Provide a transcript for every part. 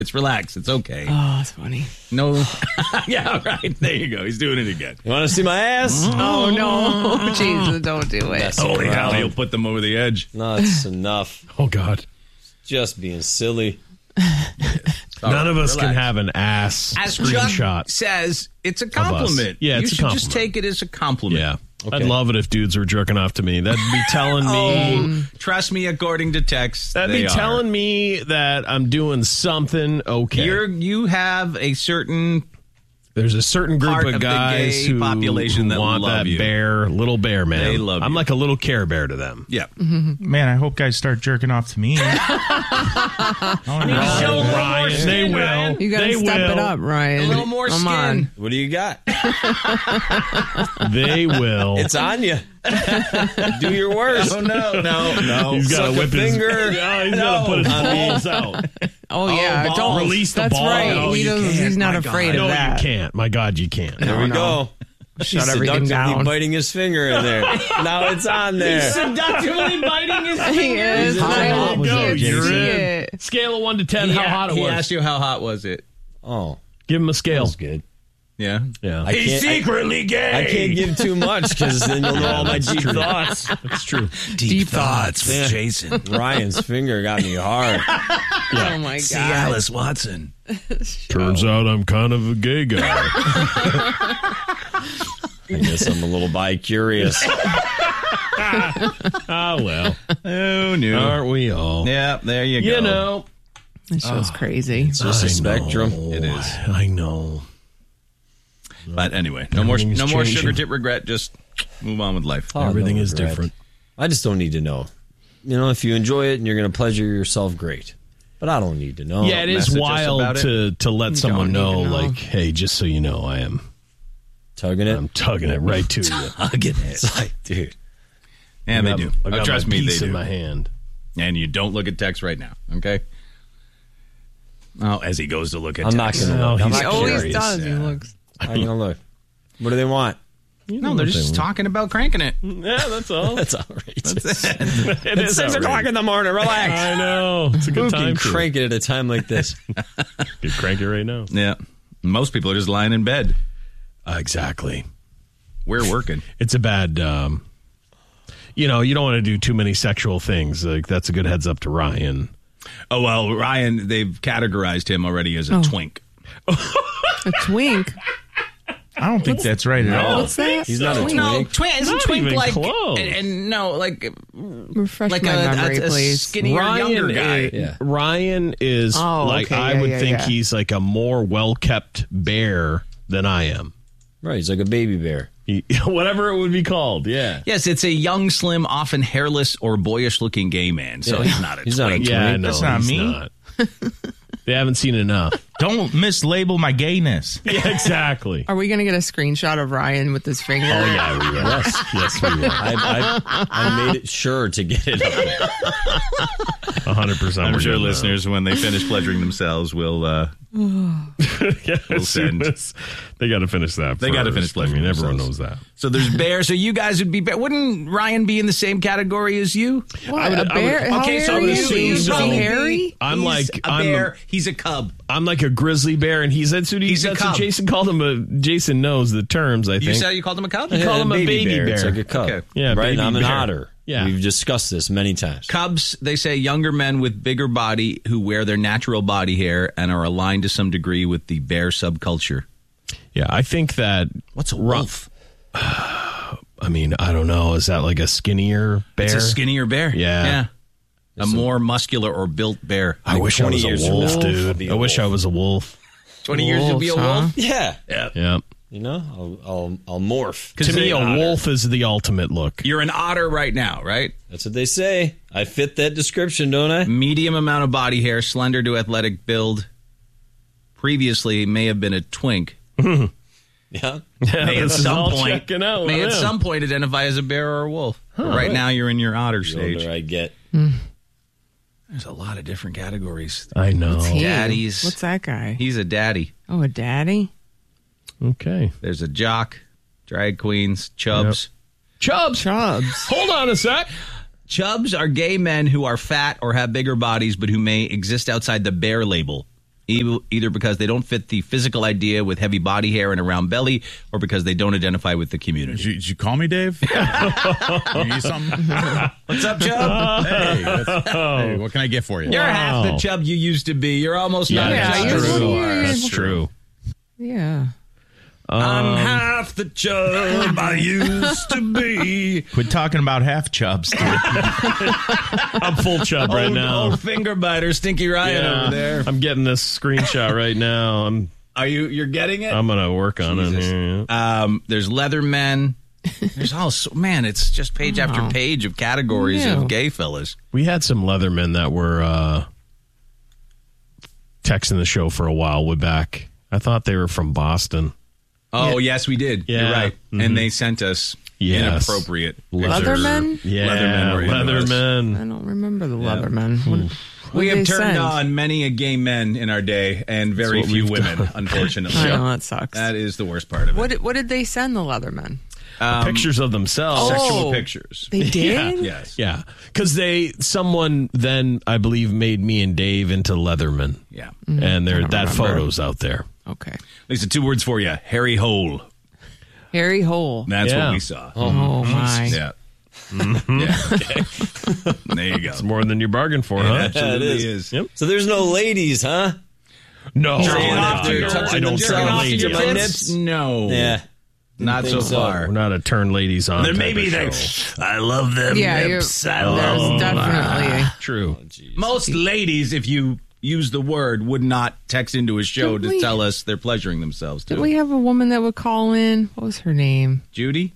It's relaxed. It's okay. Oh, that's funny. No. Yeah, right. There you go. He's doing it again. You want to see my ass? Oh, no. Jesus, don't do it. Holy hell, he'll put them over the edge. No, it's enough. Oh, God. Just being silly. None of us can relax. have an ass As screenshot. Chuck says, it's a compliment. Yeah, you it's a should compliment. just take it as a compliment. Yeah. Okay. I'd love it if dudes were jerking off to me. That'd be telling me... Trust me, according to text, That'd be telling me that I'm doing something okay. You have a certain There's a certain group part of of the guys gay who population that want love that you. little bear man. They love I'm you. like a little Care Bear to them. yeah. Man, I hope guys start jerking off to me. Ryan, they will. You got to They step will. it up, Ryan. A little more Come skin. on. What do you got? They will. It's on you. Do your worst. Oh no. He's got Suck to a whip his finger. Yeah, he's got to put his balls out. Oh, yeah. ball. Don't Release the That's ball. right. No, He you doesn't, can't. he's not My afraid no, of that. you can't. My God, you can't. There we go. Shut everything Seductively down. biting his finger in there. Now it's on there. Seductively biting his He is. How I hot was can't it, see Jason? it. Scale of 1 to 10, how hot it He was. asked you how hot was it. Oh, Give him a scale. that's good. Yeah. Yeah. I can't, secretly gay. I can't give too much because then you'll know all my deep thoughts. That's true. Deep thoughts with Yeah. Jason. Ryan's finger got me hard. Oh, my God. See Alice Watson. Turns out I'm kind of a gay guy. I guess I'm a little bi-curious. Ah, well. Oh no. Aren't we all? Yeah, there you go. You know. This show's crazy. It's just a spectrum. It is. I know. But anyway, no more Everything is sugar changing. tip regret. Just move on with life. Oh, Everything no is regret. different. I just don't need to know. You know, if you enjoy it and you're going to pleasure yourself, great. But I don't need to know. Yeah, it is message us wild about to let someone don't need know, to know. like, hey, just so you know, I'm Tugging it. tugging it right to you. Hugging it. It's like, dude. And they do. I got Trust my me, they piece in do. my hand. And you don't look at text right now, okay? Oh, as he goes to look at I'm not text. going to No, look. I'm he's He not always curious. does. He looks. I'm going to look. What do they want? No, they're just talking about cranking it. Yeah, that's all. That's outrageous. It It's is 6 o'clock in the morning. Relax. I know. It's a Who good can time to crank it at a time like this? Could crank it right now. Yeah. Most people are just lying in bed. Exactly. We're working. It's a bad, you know, you don't want to do too many sexual things. Like, that's a good heads up to Ryan. Oh, well, Ryan, they've categorized him already as a twink. A twink. I don't think that's right at all. What's that? He's not a twink. No, isn't Not twink even like close. and no, like Refresh like my memory, a please. skinnier younger guy. Yeah. Ryan is Oh, like, okay. I Yeah, would yeah, think yeah. he's like a more well-kept bear than I am. Right. He's like a baby bear. Whatever it would be called, yeah. Yes, it's a young, slim, often hairless or boyish-looking gay man. So Yeah. he's not a He's not a twink. twink. Yeah, no, That's not he's me. not. They haven't seen enough. Don't mislabel my gayness. Yeah, exactly. Are we going to get a screenshot of Ryan with his finger? Oh, yeah, we will. Yes, we will. I made it sure to get it up there. 100%. I'm we're sure doing that. listeners, when they finish pleasuring themselves, will Yeah, as soon send. as they got to finish that. They gotta first. finish pleasuring everyone themselves. knows that. So there's bear. So you guys would be bear. Wouldn't Ryan be in the same category as you? What, a bear? How okay, so hairy you- is he? you Is he probably- hairy? I'm He's like a bear. He's a cub. I'm like a grizzly bear, and that's what He's a that's cub. what Jason called him. Jason knows the terms. I You think. said you called him a cub? You call him a baby bear. It's like a cub. Okay. Yeah, Right. baby And I'm an bear. otter. Yeah. We've discussed this many times. Cubs, they say younger men with bigger body who wear their natural body hair and are aligned to some degree with the bear subculture. Yeah, I think that. What's a wolf? I mean, I don't know. Is that like a skinnier bear? It's a skinnier bear. Yeah. A more muscular or built bear. I wish I 20 was years a from wolf, now, I'll dude. be a I wish I wolf. was a wolf. 20 years to be a wolf? Yeah. Yeah. You know, I'll morph. To me, a otter. wolf is the ultimate look. You're an otter right now, right? That's what they say. I fit that description, don't I? Medium amount of body hair, slender to athletic build. Previously may have been a twink. Yeah. May at this is some all point checking out may with at him. some point identify as a bear or a wolf. But right now you're in your otter The stage. older I get. There's a lot of different categories. I know. He. Daddies. What's that guy? He's a daddy. Oh, a daddy? Okay. There's a jock, drag queens, chubs. Chubs. Chubs. Hold on a sec. Chubs are gay men who are fat or have bigger bodies but who may exist outside the bear label. either because they don't fit the physical idea with heavy body hair and a round belly, or because they don't identify with the community. Did you call me Dave? You need something? What's up, Chubb? Hey, what can I get for you? You're half the Chubb you used to be. You're almost not Yeah, a you're Chubb. true. That's true. Yeah. I'm half the Chubb I used to be. Quit talking about half chubs, dude. I'm full chub right now. Old finger biter, Stinky Ryan over there. I'm getting this screenshot right now. You're getting it? I'm gonna work on it here. There's Leathermen. There's also, man, it's just page after page of categories Ew. of gay fellas. We had some Leathermen that were texting the show for a while way back. I thought they were from Boston. Oh, yes, we did. Yeah. You're right. Mm-hmm. And they sent us inappropriate Leathermen? Yeah, Leathermen were into us. Leathermen. I don't remember the Leathermen. We have turned send? on many a gay men in our day and very what few we've women, unfortunately. I know, that sucks. That is the worst part of it. What did they send the Leathermen? Pictures of themselves. Sexual pictures. They did? Yes. Yeah, because someone then I believe made me and Dave into Leathermen. Yeah. And I don't that remember. photo's out there. Okay. Lisa, 2 words for you. Hairy hole. Harry Hole. That's Yeah. what we saw. Oh, my. Yeah. Yeah. Okay. There you go. It's more than you bargained for, It huh? absolutely is. Yep. So there's no ladies, huh? No, Jerking off to no, your- touching I don't jerking turn off to ladies your on. tits? No. Yeah. Not so think so. far. We're not a turn ladies on. There type may be of that. show. I love them Yeah, lips. I there's love them. definitely. True. Most ladies, if you use the word, would not text into a show Didn't to we- tell us they're pleasuring themselves too. Didn't we have a woman that would call in? What was her name? Judy?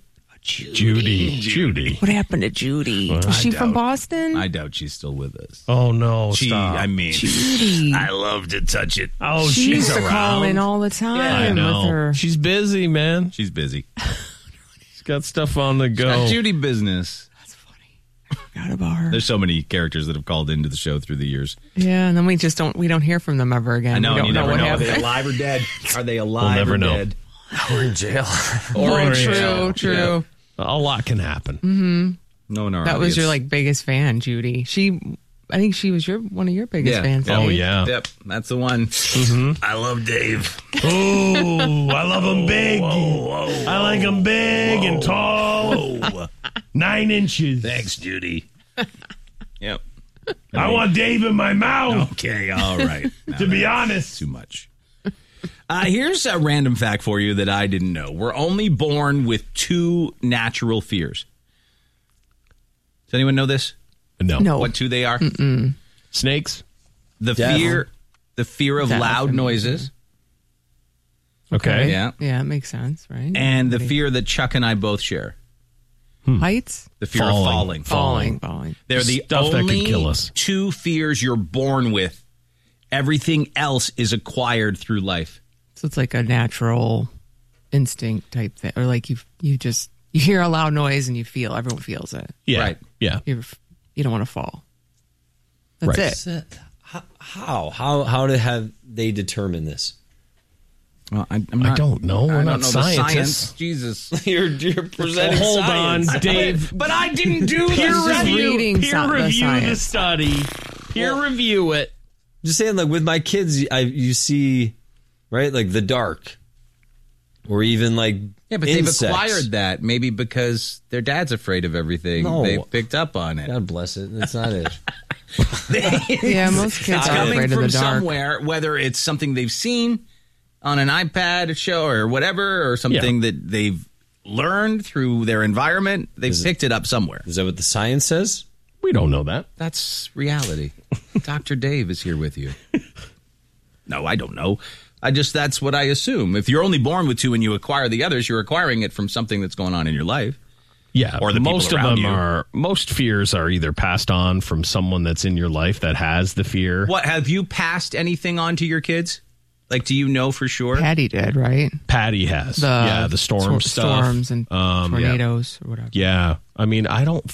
Judy. What happened to Judy? Was she from Boston? I doubt she's still with us. Oh no! She, stop. I mean, Judy. I love to touch it. oh, she she's used to around. call in all the time I know. with her. She's busy, man. She's busy. She's got stuff on the go. Got Judy business. That's funny. I forgot about her. There's so many characters that have called into the show through the years. Yeah, and then we don't hear from them ever again. I know, we and don't you never what know. Are they happened. alive or dead? Are they alive never or know. dead? We're in jail. Or in True, jail. true. A lot can happen. No, no. That was your biggest fan, Judy. I think she was one of your biggest fans. Oh, Dave. yeah. Yep, that's the one. I love Dave. Oh, I love them big. I like them big and tall. 9 inches. Thanks, Judy. Yep. I want Dave in my mouth, Okay, all right. Now to be that's honest. too much. Here's a random fact for you that I didn't know. We're only born with 2 natural fears. Does anyone know this? No. What 2 they are? Snakes? The fear of Death. loud noises, Okay. yeah, Yeah, it makes sense, right? and the fear that Chuck and I both share. Heights? The fear of falling. Falling. They're the Stuff that could only kill us. 2 fears you're born with. Everything else is acquired through life. So it's like a natural instinct type thing. Or like you hear a loud noise and everyone feels it. Yeah. Right. Yeah. You don't want to fall. That's Right. it. How have they determined this? Well, I'm I not, don't know. We're I not don't know the scientists. science. Jesus. You're presenting Hold science. on, Dave. But I didn't do He's just reading Peer the review the science. study. Peer review it. Just saying, like with my kids, you see, right, like the dark, or even like Yeah, but insects. they've acquired that maybe because their dad's afraid of everything. No. They've picked up on it. God bless it. That's not it. Yeah, most kids It's are coming afraid of from the dark. somewhere, whether it's something they've seen on an iPad show or whatever, or something that they've learned through their environment. They've picked it up somewhere. Is that what the science says? We don't know that. That's reality. Dr. Dave is here with you. No, I don't know. That's what I assume. If you're only born with 2 and you acquire the others, you're acquiring it from something that's going on in your life. Yeah, Or the people most of around them you. are. Most fears are either passed on from someone that's in your life that has the fear. What, have you passed anything on to your kids? Like, do you know for sure? Patty did, right? Patty has. The storm stuff. Storms and tornadoes or whatever. Yeah, I mean, I don't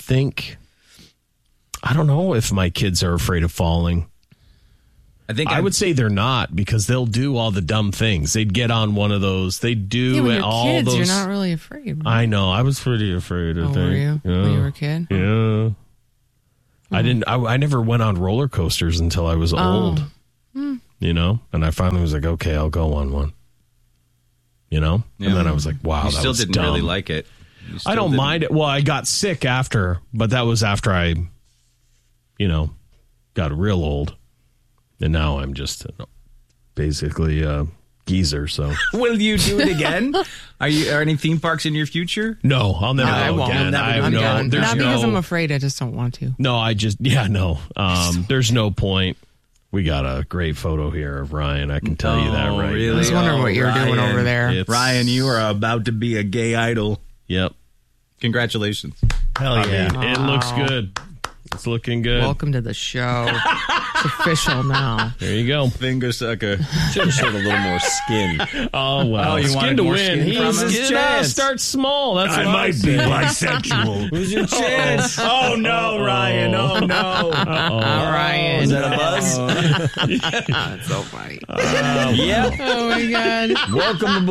know if my kids are afraid of falling. I would say they're not, because they'll do all the dumb things. They'd get on one of those. They do Yeah, when you're all kids, those. you're not really afraid. Right? I know. I was pretty afraid. I Oh, think. were you? Yeah. When you were a kid? Yeah. I didn't. I never went on roller coasters until I was old. you know? And I finally was like, okay, I'll go on one. You know? Yeah. And then I was like, wow, You that still was didn't dumb. really like it. You still I don't didn't. mind it. Well, I got sick after, but that was after I, you know, got real old. And now I'm just basically a geezer, so. Will you do it again? Are any theme parks in your future? No, I'll never I go won't. again. I have I'm no, done. there's Not because no- I'm afraid. I just don't want to. No, there's no point. We got a great photo here of Ryan. I can tell you that right really? I was wondering what you were doing Ryan. over there. It's- Ryan, you are about to be a gay idol. Yep. Congratulations. Hell yeah. It looks good. It's looking good. Welcome to the show. It's official now. There you go. Finger sucker. Should have showed a little more skin. Oh, well. Oh, you skin wanted to more win. skin from He's him? his chance. Start small. That's what I say. bisexual. Who's your chance? Oh, no, Ryan. Oh, no. Ryan. Is that a buzz? That's so funny. Yep. Oh my God. Welcome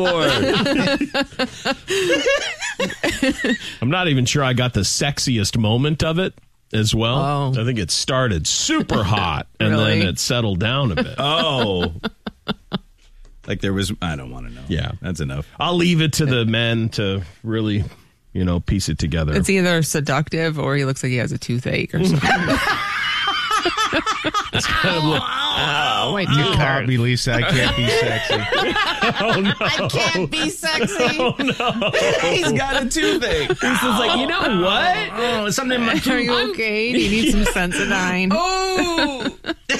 aboard. I'm not even sure I got the sexiest moment of it as well. Oh. I think it started super hot and Really? then it settled down a bit. Oh. Like there was, I don't want to know. Yeah. That's enough. I'll leave it to the men to really, you know, piece it together. It's either seductive or he looks like he has a toothache or something. Oh, wait, You caught me, Lisa. I can't be sexy. I can't be sexy. He's got a toothache. Lisa's like, you know what? Oh, something in my Are you okay? Do you need some Sensodyne? Oh.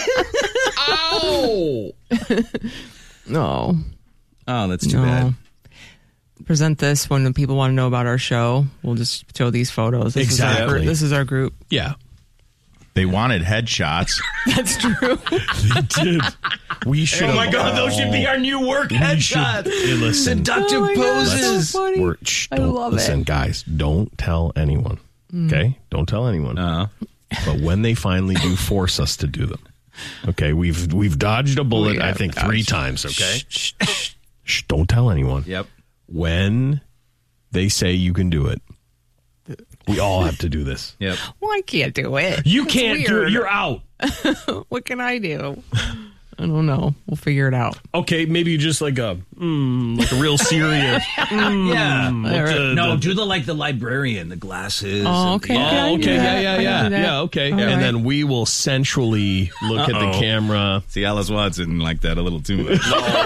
Ow! No. Oh, that's too No. bad. Present this when the people want to know about our show. We'll just show these photos. Exactly. This is our group. Yeah. They wanted headshots. That's true. They did. We should. Oh my God, those should be our new work headshots. Listen. Seductive Oh my God, poses. that's so funny. I Don't love listen, it. guys. Don't tell anyone. Okay, don't tell anyone. But when they finally do force us to do them, okay, we've dodged a bullet. We I have think dodged. 3 times. Okay, shh, don't tell anyone. Yep. When they say you can do it, we all have to do this. Yep. Well, I can't do it. You It's can't do it. weird. You're out. What can I do? I don't know. We'll figure it out. Okay, maybe just like a real serious. Yeah. right. Do the librarian, the glasses. Oh, okay. Oh, okay, I can do that. yeah, okay. All And right. then we will sensually look at the camera. See, Alice Watson like that a little too much.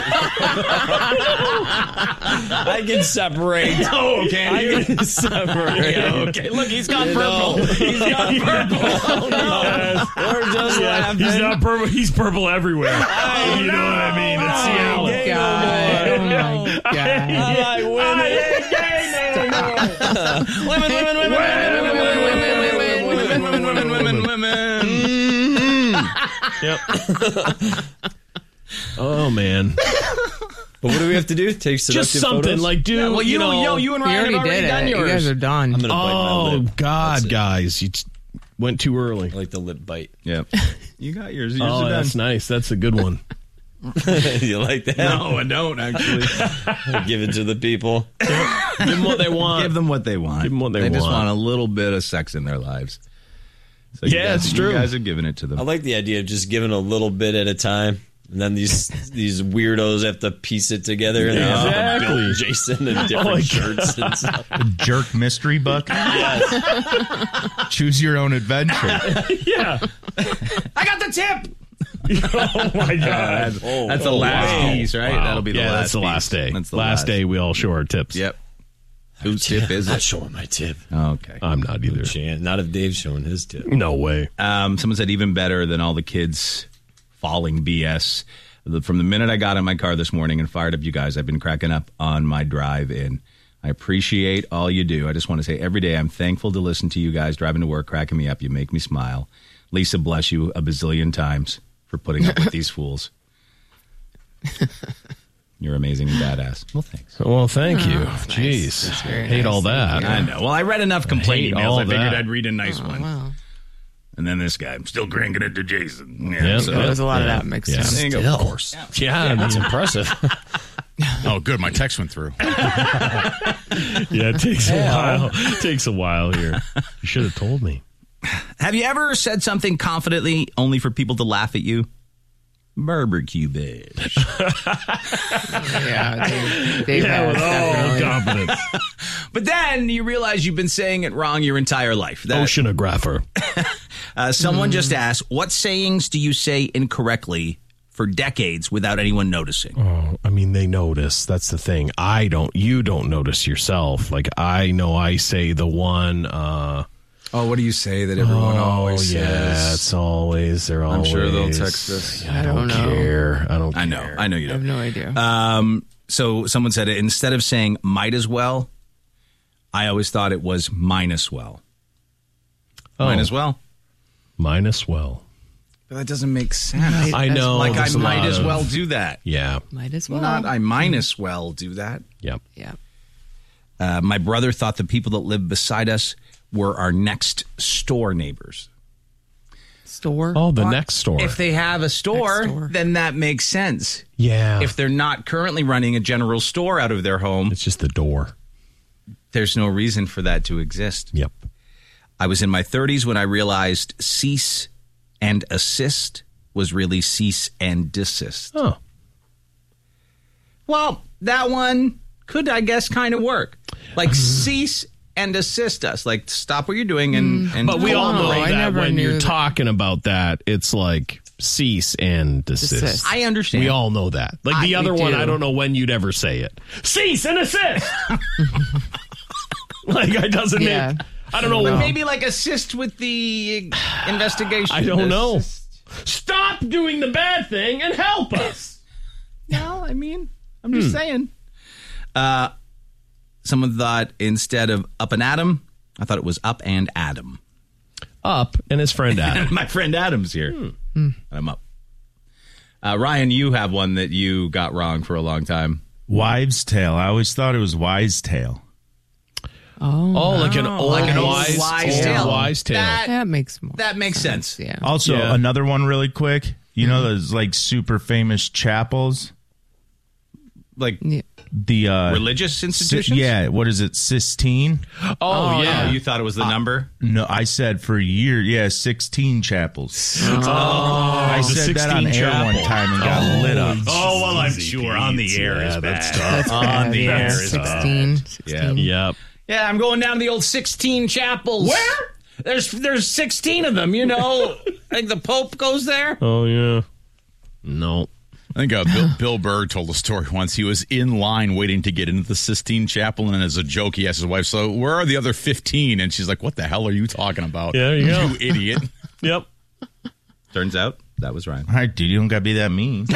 I can separate. Oh, okay. I can separate. Okay, look, he's got purple. He's got purple. Oh, no. We're just laughing. He's not purple. He's purple everywhere. You know what I mean? It's the Oh, Alice. God. Oh, my God. I like Women. Yep. Oh man. But what do we have to do? Take seductive Just something photos? like do. Well, you know. you and We Ryan already have already did done it. yours. You guys are done. I'm gonna bite my Oh lip. That's God, it. guys, you went too early. I like the lip bite. Yeah. You got yours. Yours Oh, are done. that's nice. That's a good one. You like that? No, I don't actually. Give it to the people. Give them what they want. Give them what they want. Give them what they just want. want a little bit of sex in their lives. So you Yeah, guys, it's true. You guys have given it to them. I like the idea of just giving a little bit at a time. And then these weirdos have to piece it together and Exactly. Bill and Jason in different my shirts and stuff. Jerk mystery book. Choose your own adventure. Yeah. I got the tip. Oh my God. That's the last piece, right? Wow. That'll be the yeah, last. that's the last piece. day. That's the last day. We all show our tips. Yep. Whose tip is I'm not it? showing my tip. Okay. I'm not either. Not if Dave's showing his tip. No way. Someone said even better than all the kids falling BS. From the minute I got in my car this morning and fired up you guys, I've been cracking up on my drive in. I appreciate all you do. I just want to say every day I'm thankful to listen to you guys driving to work, cracking me up. You make me smile. Lisa, bless you a bazillion times for putting up with these fools. You're amazing and badass. Well, thanks. Well, thank you. that's nice. Jeez. That's very Hate nice. all that. I know. Well, I read enough complaint hate emails. all I figured that. I'd read a nice one. Wow. And then this guy, I'm still cranking it to Jason. Yeah. so- There was a lot of that mixed Yeah. in. There you go. Of course. Yeah, That's impressive. Oh, good. My text went through. yeah, it takes a while. It takes a while here. You should have told me. Have you ever said something confidently only for people to laugh at you? barbecue bash. Yeah, Dave has definitely. confidence. But then you realize you've been saying it wrong your entire life. Oceanographer. Someone just asked, what sayings do you say incorrectly for decades without anyone noticing? Oh, I mean, they notice. That's the thing. I don't. You don't notice yourself. Like, I know I say the one. What do you say that everyone always yeah, it's always. They're always. I'm sure they'll text us. I don't care. I don't care. I know you I have don't. no idea. So someone said it, instead of saying might as well, I always thought it was might as well. Might as well. Mine as well. But that doesn't make sense. I know. Like I there's a might lot as of- well do that. Yeah. Might as well. Not I might as well do that. Yep. Yeah. My brother thought the people that lived beside us were our next store neighbors. Store. Oh, the next store. If they have a store, Next door. then that makes sense. yeah. If they're not currently running a general store out of their home, it's just the door. there's no reason for that to exist. Yep. I was in my 30s when I realized cease and assist was really cease and desist. Oh. Well, that one could, I guess, kind of work. Like cease and assist us. Like stop what you're doing and But we all know I that never when knew you're that. talking about that, it's like cease and desist. Desist. I understand. We all know that. Like the We other one, do. I don't know when you'd ever say it. Cease and assist. Like it doesn't Yeah. make. I don't know. But maybe like assist with the investigation. I don't know. Assist. Stop doing the bad thing and help us. Well, I mean, I'm just saying. Someone thought instead of up and Adam, I thought it was up and Adam. Up and his friend Adam. My friend Adam's here. I'm up. Ryan, you have one that you got wrong for a long time. Wives' tale. I always thought it was wise tale. Oh, like an old Like an old wise, wise tale. Wise tale. That makes more. That makes sense. Yeah. Also, Yeah. another one really quick. You know those like super famous chapels? Like Yeah. The religious institutions? yeah, what is it? Sistine? Oh, Oh, yeah. you thought it was the number? No, I said for years. Yeah, 16 chapels. I the said that on 16 air one chapel. time and got lit up. Oh, well, I'm sure. On the air is that's bad. tough. That's On bad. the Yeah, air is 16. bad. 16. Yep. Yeah, I'm going down the old 16 chapels. Where? There's 16 of them, you know. Like the Pope goes there. Oh, yeah. No. I think Bill Burr told a story once. He was in line waiting to get into the Sistine Chapel, and as a joke, he asked his wife, "So where are the other 15?" And she's like, "What the hell are you talking about? Yeah, there you go. You idiot!" Yep. Turns out that was Ryan. All right, dude, you don't got to be that mean.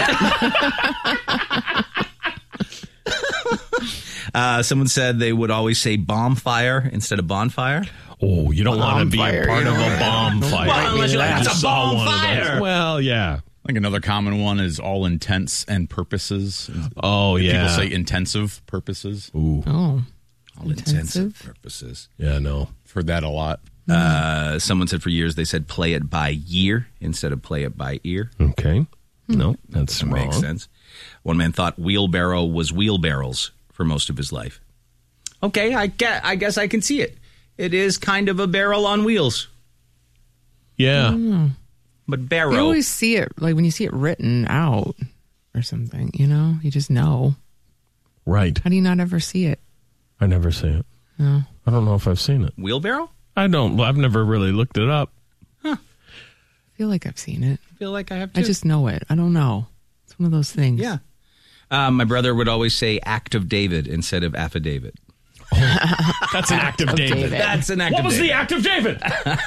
Someone said they would always say bonfire instead of bonfire. Oh, you don't want to be a Bonfire, part you of know. a bonfire. Well, unless you're like, I "That's just a saw one of those. bonfire." Well, yeah. I think another common one is all intents and purposes. Oh, yeah. People say intensive purposes. Ooh. Oh. All intensive Intensive. purposes. Yeah, no. I've heard that a lot. Someone said for years they said play it by year instead of play it by ear. Okay. No, that's That wrong. makes sense. One man thought wheelbarrow was wheelbarrows for most of his life. Okay, I guess I can see it. It is kind of a barrel on wheels, Yeah. but You barrow. always see it, like when you see it written out or something, you know? You just know. Right. How do you not ever see it? I never see it. No. I don't know if I've seen it. Wheelbarrow? I don't. Well, I've never really looked it up. I feel like I've seen it. I feel like I have to. I just know it. I don't know. It's one of those things. Yeah. My brother would always say act of David instead of affidavit. That's an act of David. David. That's an act What of was David. the act of David?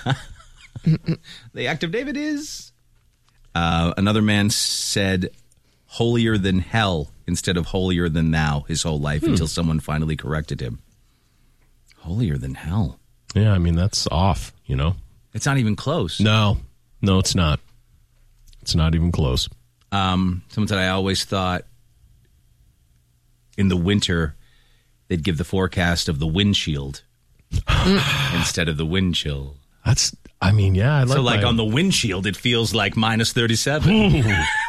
The act of David is. Another man said holier than hell instead of holier than thou his whole life until someone finally corrected him. Holier than hell. Yeah, I mean, that's off, you know? It's not even close. No, it's not. It's not even close. Someone said I always thought in the winter they'd give the forecast of the windshield instead of the wind chill. That's, I mean, yeah. I like So, like my- on the windshield, it feels like minus 37.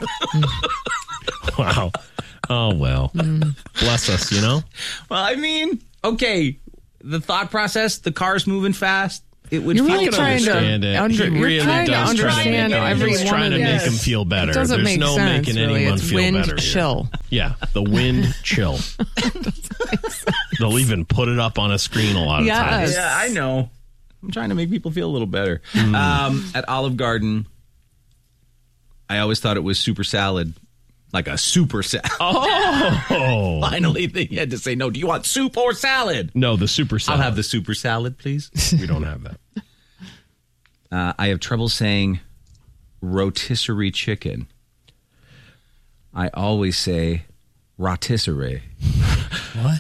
Wow. Oh, well. Bless us, you know? Well, I mean, okay, the thought process, the car's moving fast. it would You're feel really good. trying to understand it. under- He you're really trying to does try to understand make it- every he's one trying of to make this. him feel better. It doesn't There's make no sense, making really. anyone It's feel wind better here. chill. Yeah, the wind chill. They'll even put it up on a screen a lot of Yes. times. Yeah, I know. I'm trying to make people feel a little better. At Olive Garden, I always thought it was super salad. Like a super salad. Oh, Finally, they had to say, no, do you want soup or salad? no, the super salad. I'll have the super salad, please. We don't have that. I have trouble saying rotisserie chicken. I always say rotisserie. What?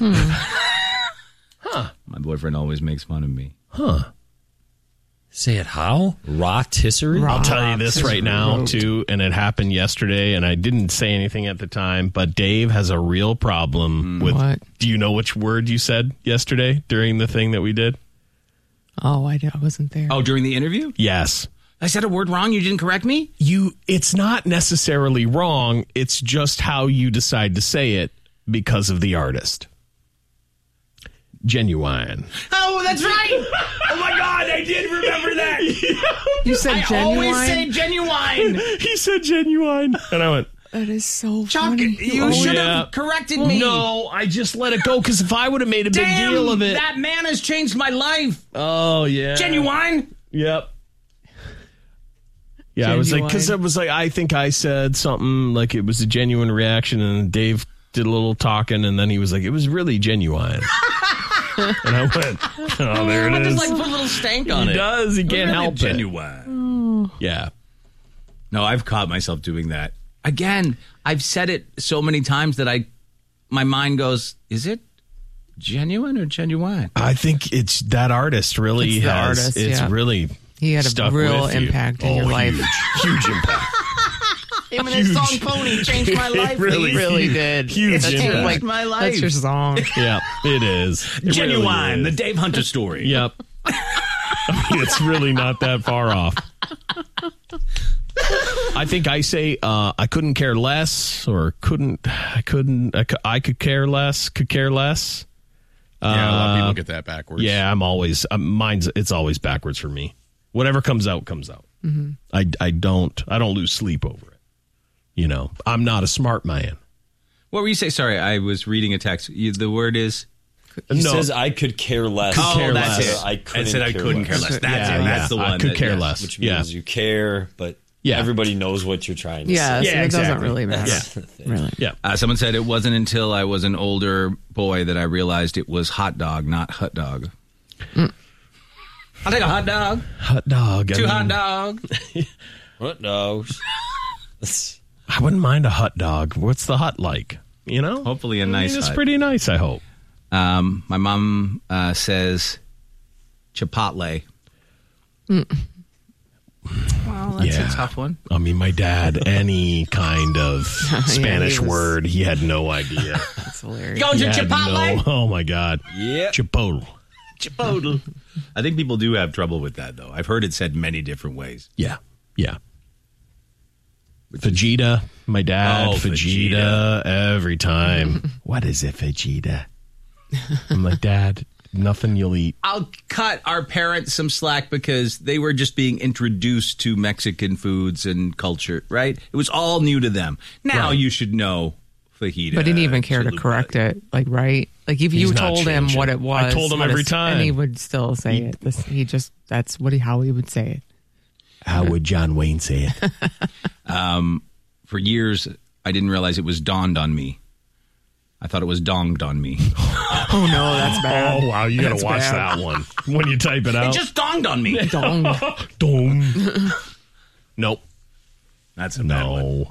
My boyfriend always makes fun of me. Say it how? Rotisserie? I'll tell you this right now, too, and it happened yesterday, and I didn't say anything at the time, but Dave has a real problem with... What? Do you know which word you said yesterday during the thing that we did? Oh, I wasn't there. Oh, during the interview? Yes. I said a word wrong? You didn't correct me? It's not necessarily wrong, it's just how you decide to say it because of the artist. Genuine. Oh, that's right. Oh, my God. I did remember that. You said genuine? always say genuine. He said genuine. And I went, That is so Chuck, funny. you should have corrected me. no, I just let it go because if I would have made a big Damn, deal of it. that man has changed my life. Oh, yeah. Genuine. Yep. Yeah, I was like, because Genuine. it was like, I think I said something like it was a genuine reaction, and Dave did a little talking, and then he was like, it was really genuine. And I went, oh, there it I is. just like put a little stank on He it. does. He can't help it. Genuine. Yeah. No, I've caught myself doing that. Again, I've said it so many times that my mind goes, is it genuine or genuine? I think it's that artist really It's the has. artist, it's yeah. really He had a stuck real with you. impact in your life. Huge impact. Him and his song Pony changed my life. really, He really did. Huge That's your, impact. like, my life. That's your song. Yeah, it is. It Genuine, really the is. Dave Hunter story. Yep. I mean, it's really not that far off. I think I say I couldn't care less, or I could care less, could care less. Yeah, a lot of people get that backwards. Yeah, it's always backwards for me. Whatever comes out, comes out. Mm-hmm. I don't lose sleep over it. You know, I'm not a smart man. What were you saying? Sorry, I was reading a text. The word is... He says I could care less. care that's less. it. I couldn't said I couldn't care less. That's Yeah, it. yeah. That's the one. I could that- care yes. less. Which means you care, but Yeah. everybody knows what you're trying to Yeah, say. so Yeah, it doesn't exactly. really matter. That's the thing. Really. Yeah. Someone said it wasn't until I was an older boy that I realized it was hot dog, not hot dog. I'll take a hot dog. Hot dog. Two hot dogs. What? No. I wouldn't mind a hot dog. What's the hot like? You know? Hopefully a I mean, nice it's hut. pretty nice, I hope. My mom says Chipotle. Well, that's Yeah. a tough one. I mean, my dad, any kind of Spanish he was- word, he had no idea. That's hilarious. Going He to had Chipotle? oh, my God. Yeah. Chipotle. Chipotle. I think people do have trouble with that, though. I've heard it said many different ways. Yeah. Yeah. Vegeta. My dad, Oh, Vegeta. Every time. What is it, Vegeta? I'm like, Dad, nothing you'll eat. I'll cut our parents some slack because they were just being introduced to Mexican foods and culture, right? It was all new to them. Now Right. you should know fajita. But he didn't even care to chalupa. correct it, like, right? Like, if you He's not told him changing. what it was, I told him how to every s- time. and he would still say it. That's how he would say it. How would John Wayne say it? For years, I didn't realize it was dawned on me. I thought it was donged on me. Oh no, that's bad. Oh, wow. You got That's to watch bad. that one when you type it out. It just dawned on me. Dong. Dong. Nope. That's a bad one.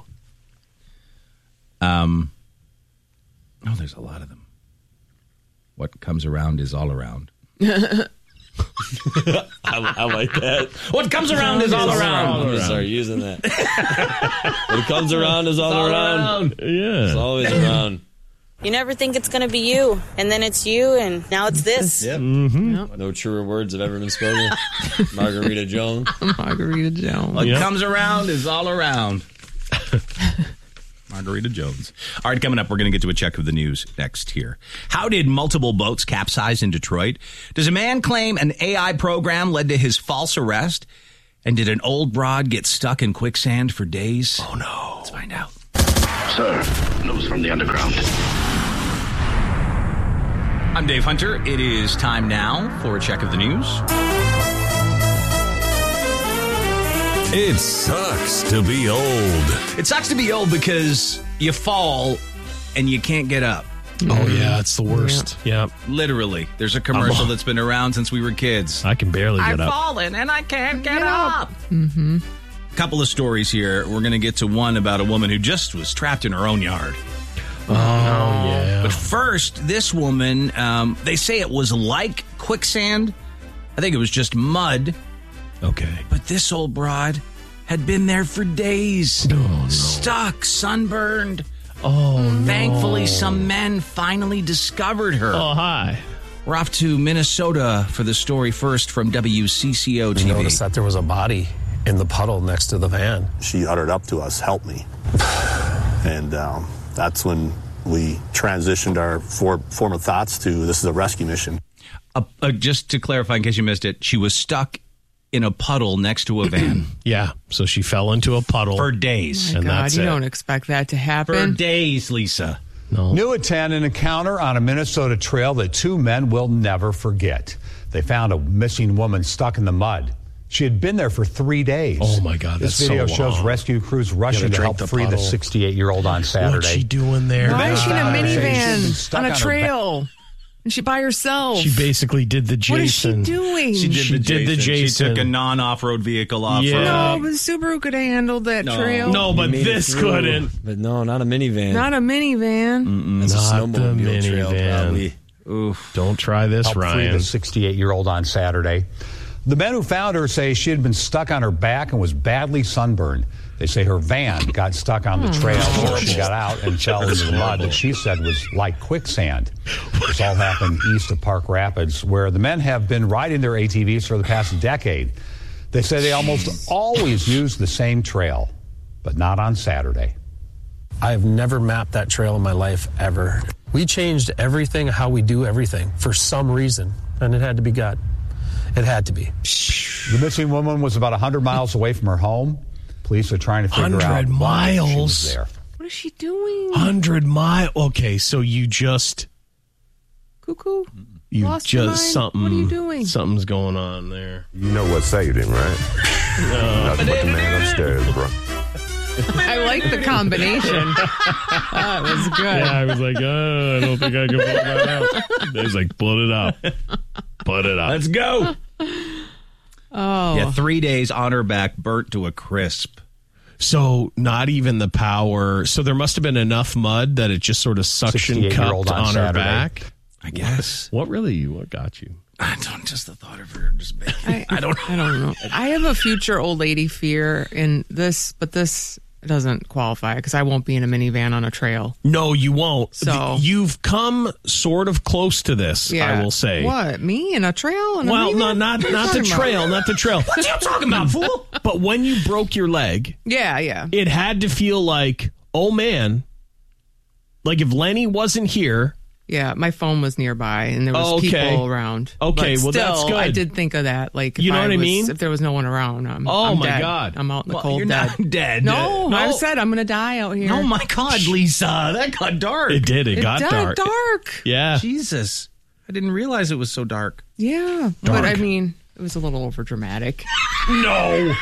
No. Oh, there's a lot of them. What comes around is all around. I like that. What comes around is all I'm around. going to start using that. What comes around is all around. It's Yeah. always around. You never think it's going to be you, and then it's you, and now it's this. Yep. No truer words have ever been spoken. Margarita Jones. Margarita Jones. What Yep. comes around is all around. Margarita Jones. All right, coming up, we're going to get to a check of the news next here. How did multiple boats capsize in Detroit? Does a man claim an AI program led to his false arrest? And did an old broad get stuck in quicksand for days? Oh, no. Let's find out. Sir, news from the underground. I'm Dave Hunter. It is time now for a check of the news. It sucks to be old. It sucks to be old because you fall and you can't get up. Oh, yeah, it's the worst. Yeah. Literally. There's a commercial that's been around since we were kids. I can barely get I've up. fallen and I can't get up. Couple of stories here. We're going to get to one about a woman who just was trapped in her own yard. Oh, yeah. But first, this woman, they say it was like quicksand. I think it was just mud. Okay. But this old broad had been there for days. Oh, no. Stuck, sunburned. Oh, no. Thankfully, some men finally discovered her. Oh, hi. We're off to Minnesota for the story first from WCCO TV. We noticed that there was a body in the puddle next to the van. She uttered up to us, "Help me." And that's when we transitioned our form of thoughts to this is a rescue mission. Just to clarify, in case you missed it, she was stuck in a puddle next to a van. Yeah, so she fell into a puddle. For days. My And God, that's you it. don't expect that to For happen. days, Lisa. No. New at 10, an encounter on a Minnesota trail that two men will never forget. They found a missing woman stuck in the mud. She had been there for 3 days. Oh, my God, This that's video so shows long. rescue crews rushing to help drink the free the puddle. 68-year-old on Saturday. What's she doing there? Why is she in a She'd been minivan stuck on a on her trail? And she by herself. She basically did the Jason. What is she doing? She did the Jason. She took a Jason. non-off-road vehicle off. Yeah. No, but Subaru could have handled that trail. No, but Made it this through. couldn't. But no, not a minivan. Not a minivan. That's a Not the snowmobile trail, minivan. probably. Don't try this, helped free Ryan. the 68-year-old on Saturday. The men who found her say she had been stuck on her back and was badly sunburned. They say her van got stuck on the trail where she got out and fell into the mud that she said was like quicksand. This all happened east of Park Rapids, where the men have been riding their ATVs for the past decade. They say they almost always use the same trail, but not on Saturday. I've never mapped that trail in my life ever. We changed everything, how we do everything, for some reason, and it had to be God. It had to be. The missing woman was about 100 miles away from her home. Police are trying to figure out 100 why she was miles? there. What is she doing? 100 miles. Okay, so you just Cuckoo? Lost your mind? something. What are you doing? Something's going on there. You know what saved him, right? Nothing but the man upstairs, bro. I like the combination. That was good. Yeah, I was like, I don't think I can pull that out. He's like, put it up. Put it up. Let's go. Oh. Yeah, 3 days on her back, burnt to a crisp. So not even the power. So there must have been enough mud that it just sort of suction 68-year-old cupped on on her Saturday. back. I guess. What got you? I don't, just the thought of her just I don't know. I have a future old lady fear in this, but this doesn't qualify because I won't be in a minivan on a trail. No, you won't. So- You've come sort of close to this, I will say. What? Me in a trail? In a Well, minivan? not What are you the talking about? trail, not the trail. What you talking about, fool? But when you broke your leg, Yeah. it had to feel like, oh man, like if Lenny wasn't here. Yeah, my phone was nearby and there was Oh, okay. people around. Okay, But well, that's still, good. I did think of that. Like, if You know what I was- mean? If there was no one around, I'm My dead. God. I'm out in the cold you're dead. not dead. No, I said I'm going to die out here. Oh, my God, Lisa. That got dark. It did. It got got dark. dark. Yeah. Jesus. I didn't realize it was so dark. Yeah, but I mean, it was a little over dramatic. No.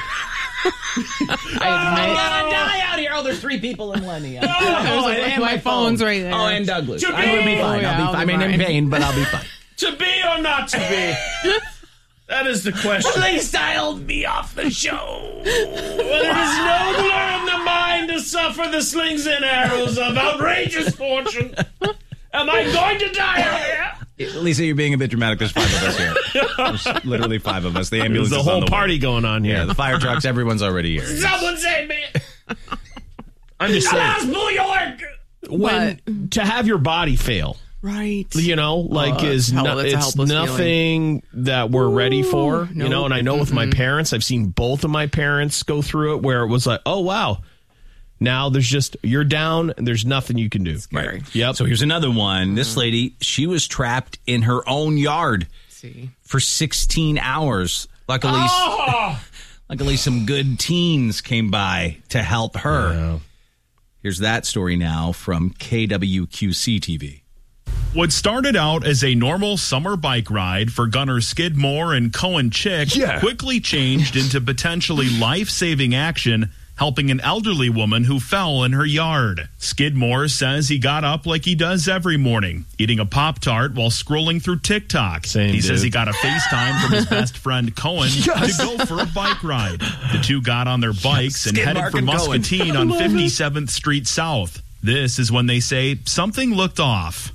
I die out here. Oh, there's 3 people in Lenny. and my phone's right there. Oh, and Douglas. To I'm going to be be. fine. Oh, yeah, I'll be I'll fine. be I mean, in fine. pain, but I'll be fine. To be or not to be? That is the question. They styled me off the show. Whether it is nobler in the mind to suffer the slings and arrows of outrageous fortune. Am I going to die out here? Lisa, you're being a bit dramatic. There's 5 of us here. There's literally 5 of us. The ambulance There's a is on whole the way. party going on here. Yeah, the fire trucks, everyone's already here. Someone save me. I'm just saying. New York! When to have your body fail, Right. you know, like is that's a it's helpless nothing that we're ready for, you know. And I know with my parents, I've seen both of my parents go through it where it was like, oh wow, Now there's just, you're down and there's nothing you can do. Scary. Yep. So here's another one. This lady, she was trapped in her own yard for 16 hours. Luckily, some good teens came by to help her. Yeah. Here's that story now from KWQC TV. What started out as a normal summer bike ride for Gunnar Skidmore and Cohen Chick quickly changed into potentially life-saving action, helping an elderly woman who fell in her yard. Skidmore says he got up like he does every morning, eating a Pop-Tart while scrolling through TikTok. He says he got a FaceTime from his best friend Cohen to go for a bike ride. The two got on their bikes and headed for Muscatine on 57th Street South. This is when they say something looked off.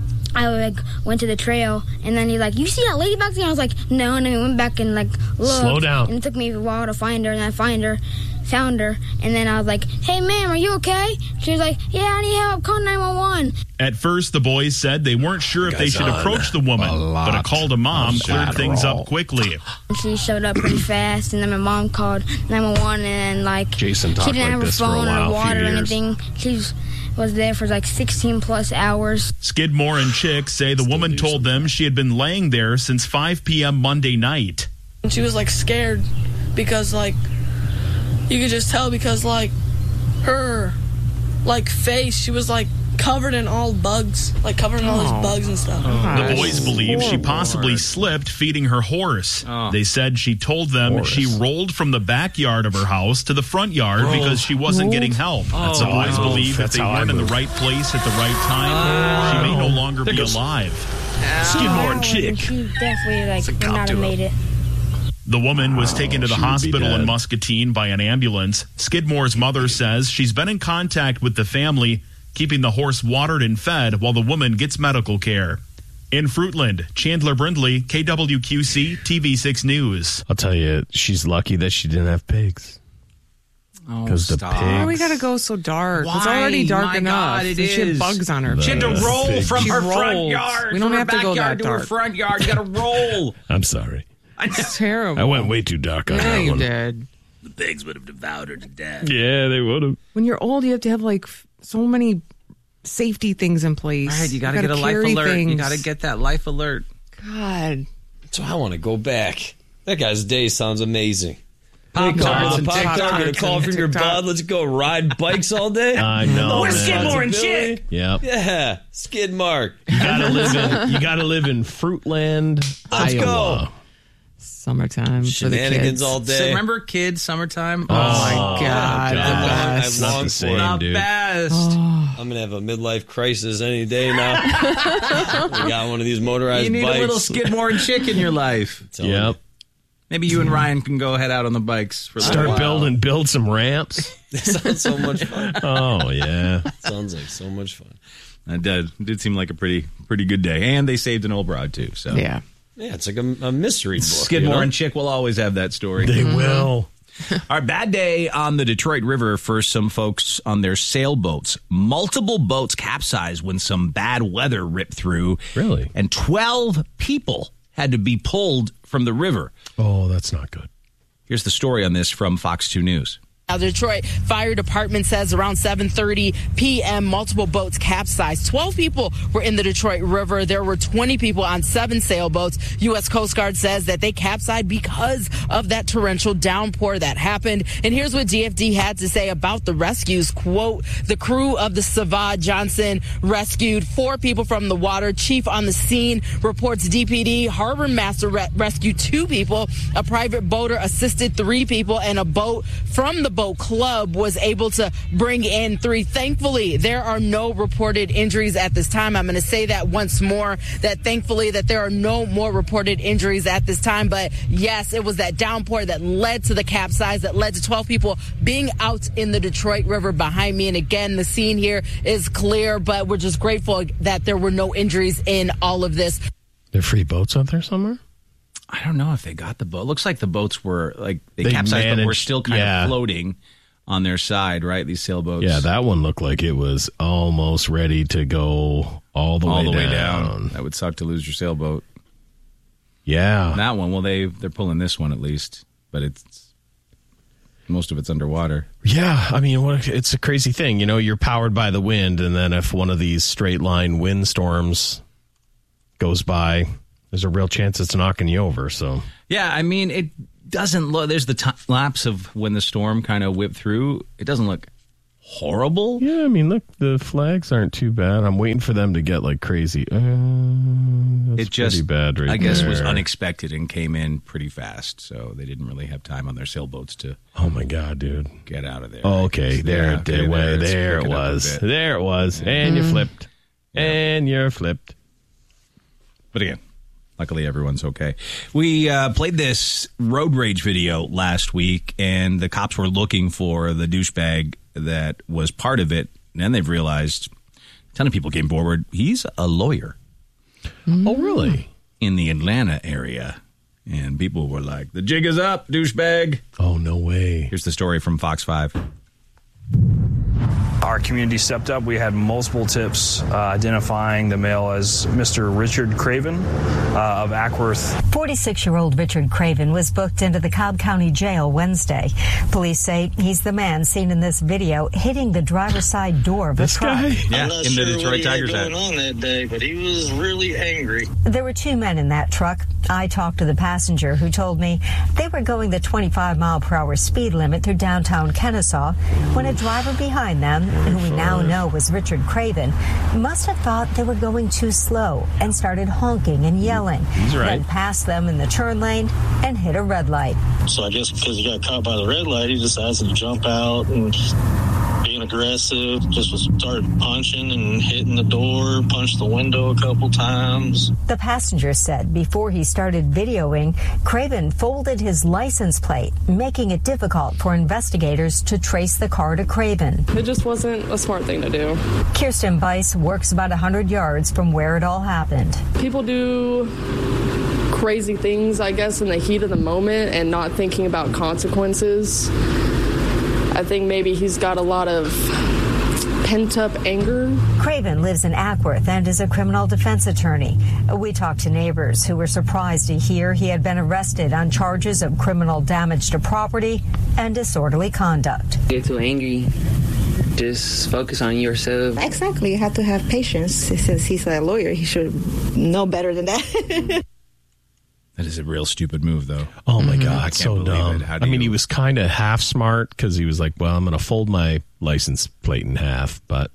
I went to the trail, and then he's like, "You see that lady back there?" I was like, "No," and then we went back and looked. Slow down. And it took me a while to find her, and I found her, and then I was like, "Hey, ma'am, are you okay?" She was like, "Yeah, I need help. Call 911." At first, the boys said they weren't sure if they should approach the woman, but a call to mom cleared things up quickly. She showed up pretty fast, and then my mom called 911, and Jason she didn't have her phone or water or anything. She was there for 16 plus hours. Skidmore and Chick say the woman told them she had been laying there since 5 p.m. Monday night. She was scared because you could just tell because her face, she was covered in all bugs, covered in all these bugs and stuff. The boys believe she possibly slipped feeding her horse. They said she told them she rolled from the backyard of her house to the front yard because she wasn't getting help. The boys believe if they weren't in the right place at the right time, she may no longer be alive. Skidmore and Chick. She definitely would not have made it. The woman was taken to the hospital in Muscatine by an ambulance. Skidmore's mother says she's been in contact with the family, keeping the horse watered and fed while the woman gets medical care. In Fruitland, Chandler Brindley, KWQC, TV6 News. I'll tell you, she's lucky that she didn't have pigs. Because the pigs. Why we gotta go so dark? It's already dark enough. God, She had bugs on her. She had to roll from her front rolled. yard. We don't have to go that to dark. her front yard. You gotta roll. I'm sorry. It's terrible. I went way too dark on Yeah, that you one. did. The pigs would have devoured her to death. Yeah, they would have. When you're old, you have to have so many safety things in place. Right, you gotta get a life alert. Things. You gotta get that life alert. God. So I want to go back. That guy's day sounds amazing. Pop-Tarts and Get a TikToks call and from your TikTok. bud. Let's go ride bikes all day. I know. Where's man. Skidmore and Chick? Yep. Yeah, Skidmark. You gotta live in Fruitland, Let's Iowa. go. Summertime for the Shenanigans kids. all day. So remember kids, summertime? Oh my God. The I've best. Not longed the same, for it. dude. Best. I'm gonna have a midlife crisis any day now. We got one of these motorized You need bikes. a little Skidmore and Chick in your life. Yep. Maybe you and Ryan can go head out on the bikes for a little Start while. build some ramps. That sounds so much fun. Oh yeah. Sounds like so much fun. That did seem like a pretty good day, and they saved an old broad too. So Yeah. Yeah, it's like a mystery book. Skidmore and Chick will always have that story. They will. All right, bad day on the Detroit River for some folks on their sailboats. Multiple boats capsized when some bad weather ripped through. Really? And 12 people had to be pulled from the river. Oh, that's not good. Here's the story on this from Fox 2 News. The Detroit Fire Department says around 7:30 p.m., multiple boats capsized. 12 people were in the Detroit River. There were 20 people on 7 sailboats. U.S. Coast Guard says that they capsized because of that torrential downpour that happened. And here's what DFD had to say about the rescues. Quote, the crew of the Savard Johnson rescued 4 people from the water. Chief on the scene reports DPD Harbor Master rescued 2 people. A private boater assisted 3 people, and a boat from the boat club was able to bring in 3. Thankfully, there are no reported injuries at this time. I'm going to say that once more, that thankfully that there are no more reported injuries at this time. But yes, it was that downpour that led to the capsize, that led to 12 people being out in the Detroit River behind me. And again, the scene here is clear, but we're just grateful that there were no injuries in all of this. There are free boats out there somewhere? I don't know if they got the boat. Looks like the boats were they capsized, but were managed- still kind of floating on their side, right? These sailboats. Yeah, that one looked like it was almost ready to go all the way down. That would suck to lose your sailboat. Yeah. That one, well, they're pulling this one at least, but it's Most of it's underwater. Yeah, I mean, it's a crazy thing. You know, you're powered by the wind, and then if one of these straight line windstorms goes by, there's a real chance it's knocking you over. So yeah, I mean, it doesn't look. There's the time lapse of when the storm kind of whipped through. It doesn't look horrible. Yeah, I mean, look, the flags aren't too bad. I'm waiting for them to get like crazy. That's it just, pretty bad right I guess, there. was unexpected and came in pretty fast. So they didn't really have time on their sailboats to. Oh my God, dude! Get out of there. Oh, okay, there it was. There it was, and you flipped, and you're flipped. But again, luckily everyone's okay. We played this road rage video last week, and the cops were looking for the douchebag that was part of it. And then they've realized a ton of people came forward. He's a lawyer. Oh, really? In the Atlanta area. And people were like, the jig is up, douchebag. Oh, no way. Here's the story from Fox 5. Our community stepped up. We had multiple tips identifying the male as Mr. Richard Craven of Ackworth. 46-year-old Richard Craven was booked into the Cobb County Jail Wednesday. Police say he's the man seen in this video hitting the driver's side door of a truck. Yeah, I'm not in sure the Detroit Tigers what he had going on that day, but he was really angry. There were two men in that truck. I talked to the passenger who told me they were going the 25-mile-per-hour speed limit through downtown Kennesaw when a driver behind them, who we now know was Richard Craven, must have thought they were going too slow and started honking and yelling. He's right. Then passed them in the turn lane and hit a red light. So I guess because he got caught by the red light, he decides to jump out and being aggressive, just started punching and hitting the door, punched the window a couple times. The passenger said before he started videoing, Craven folded his license plate, making it difficult for investigators to trace the car to Craven. It just wasn't a smart thing to do. Kirsten Bice works about 100 yards from where it all happened. People do crazy things, I guess, in the heat of the moment and not thinking about consequences. I think maybe he's got a lot of pent-up anger. Craven lives in Ackworth and is a criminal defense attorney. We talked to neighbors who were surprised to hear he had been arrested on charges of criminal damage to property and disorderly conduct. Get too angry. Just focus on yourself. Exactly. You have to have patience. Since he's a lawyer, he should know better than that. That is a real stupid move, though. Oh, my I God. can't So believe dumb. it. I mean, he was kind of half smart because he was like, well, I'm going to fold my license plate in half. But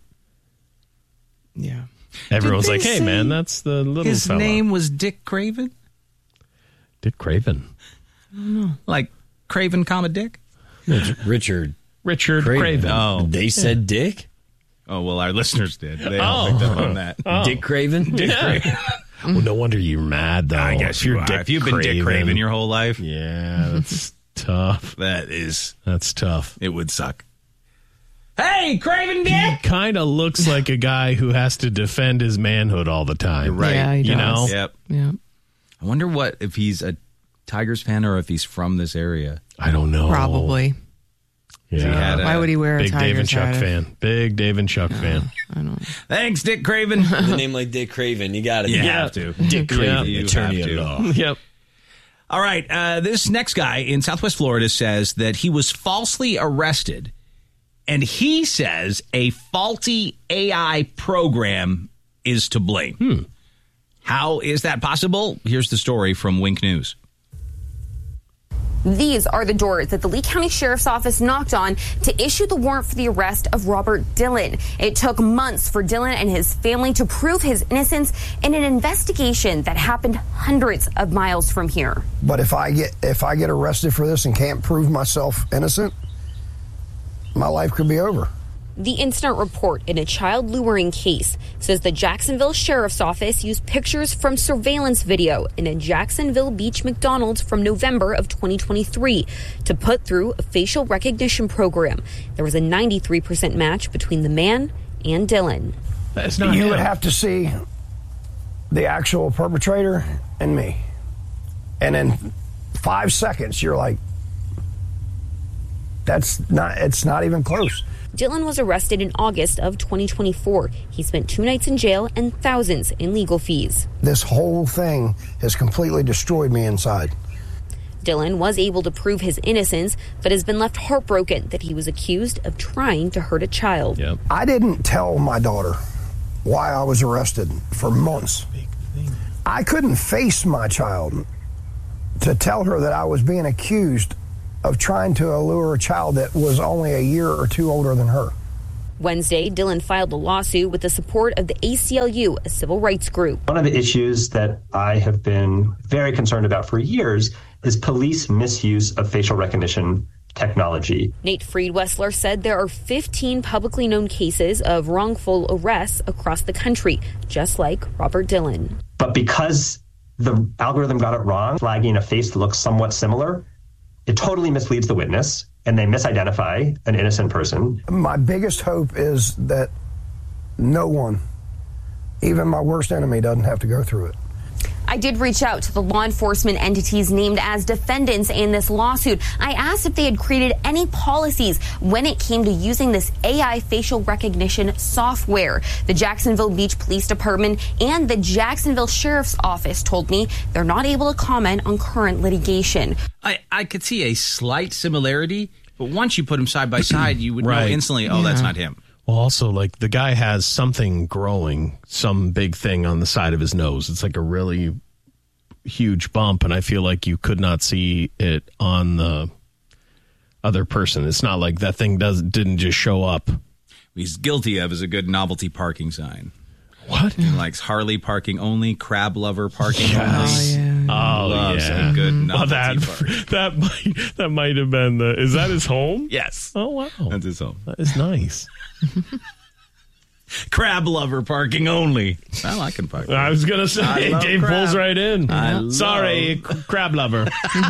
yeah, everyone's like, hey, man, that's the little his fella. name was Dick Craven? Dick Craven. I don't know. Like Craven, comma Dick? Richard Craven. Oh. They said Dick? Oh, well, our listeners did. They all picked up on that. Oh. Dick Craven? Dick Craven. Well, no wonder you're mad, though. I guess you're you are. If you've been Dick Craven your whole life. Yeah, that's tough. That's tough. It would suck. Hey, Craven Dick! He kind of looks like a guy who has to defend his manhood all the time. You're right. Yeah, he you does. know? Yep. Yeah. I wonder if he's a Tigers fan or if he's from this area. I don't know. Probably. Yeah. Why would he wear a Big Dave and Tigers Chuck hat? fan. Big Dave and Chuck fan. I don't know. Thanks, Dick Craven. The name like Dick Craven. You got it. You have to. Dick Craven, You attorney have at to. law. Yep. All right. This next guy in Southwest Florida says that he was falsely arrested, and he says a faulty AI program is to blame. How is that possible? Here's the story from Wink News. These are the doors that the Lee County Sheriff's Office knocked on to issue the warrant for the arrest of Robert Dillon. It took months for Dillon and his family to prove his innocence in an investigation that happened hundreds of miles from here. But if I get arrested for this and can't prove myself innocent, my life could be over. The incident report in a child luring case says the Jacksonville Sheriff's Office used pictures from surveillance video in a Jacksonville Beach McDonald's from November of 2023 to put through a facial recognition program. There was a 93% match between the man and Dillon. That's not you him. Would have to see the actual perpetrator and me. And in 5 seconds, you're like, it's not even close. Dillon was arrested in August of 2024. He spent 2 nights in jail and thousands in legal fees. This whole thing has completely destroyed me inside. Dylan was able to prove his innocence, but has been left heartbroken that he was accused of trying to hurt a child. I didn't tell my daughter why I was arrested for months. I couldn't face my child to tell her that I was being accused of trying to allure a child that was only a year or two older than her. Wednesday, Dylan filed a lawsuit with the support of the ACLU, a civil rights group. One of the issues that I have been very concerned about for years is police misuse of facial recognition technology. Nate Friedwessler said there are 15 publicly known cases of wrongful arrests across the country, just like Robert Dylan. But because the algorithm got it wrong, flagging a face that looks somewhat similar, it totally misleads the witness, and they misidentify an innocent person. My biggest hope is that no one, even my worst enemy, doesn't have to go through it. I did reach out to the law enforcement entities named as defendants in this lawsuit. I asked if they had created any policies when it came to using this AI facial recognition software. The Jacksonville Beach Police Department and the Jacksonville Sheriff's Office told me they're not able to comment on current litigation. I could see a slight similarity, but once you put them side by side, you would know instantly, that's not him. Well, also, like, the guy has something growing, some big thing on the side of his nose. It's like a really huge bump, and I feel like you could not see it on the other person. It's not like that thing didn't just show up. What he's guilty of is a good novelty parking sign. What? He likes Harley parking only, crab lover parking only. Loves a good novelty park. That might have been is that his home? Yes. Oh, wow. That's his home. That is nice. Crab lover parking only. Well, I can park. I was going to say, Dave pulls right in. Sorry, crab lover.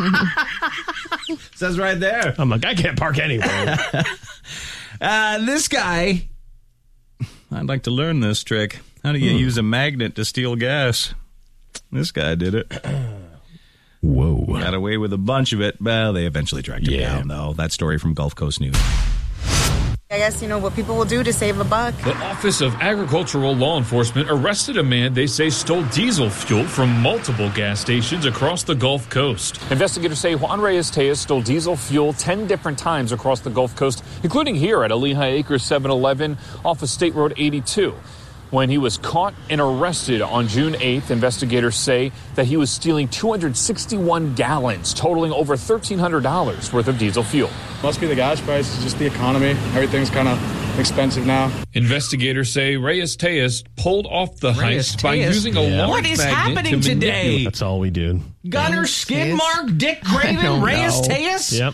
Says right there. I'm like, I can't park anywhere. This guy, I'd like to learn this trick. How do you use a magnet to steal gas? This guy did it. Whoa. Got away with a bunch of it. Well, they eventually tracked him down, though. That story from Gulf Coast News. I guess, what people will do to save a buck. The Office of Agricultural Law Enforcement arrested a man they say stole diesel fuel from multiple gas stations across the Gulf Coast. Investigators say Juan Reyes-Tejas stole diesel fuel 10 different times across the Gulf Coast, including here at a Lehigh Acres 7-Eleven off of State Road 82. When he was caught and arrested on June 8th, investigators say that he was stealing 261 gallons, totaling over $1,300 worth of diesel fuel. Must be the gas prices, just the economy. Everything's kind of expensive now. Investigators say Reyes-Tejas pulled off the heist by using a large What is magnet happening to today? That's all we do. Gunner, skid mark, Dick Craven, Reyes-Tejas? Yep.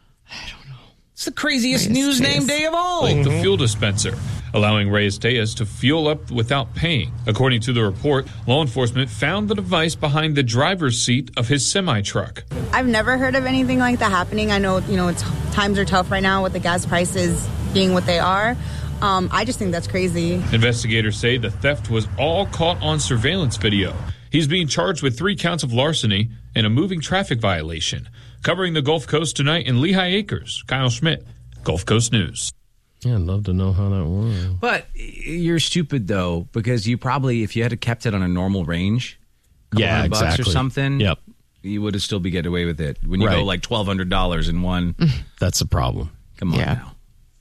It's the craziest news name day of all. Like the fuel dispenser, allowing Reyes-Tejas to fuel up without paying. According to the report, law enforcement found the device behind the driver's seat of his semi-truck. I've never heard of anything like that happening. I know, times are tough right now with the gas prices being what they are. I just think that's crazy. Investigators say the theft was all caught on surveillance video. He's being charged with 3 counts of larceny and a moving traffic violation. Covering the Gulf Coast tonight in Lehigh Acres, Kyle Schmidt, Gulf Coast News. Yeah, I'd love to know how that works. But you're stupid, though, because you probably, if you had kept it on a normal range, $100 or something, you would have still be getting away with it. When you go like $1,200 in one. That's a problem. Come on now.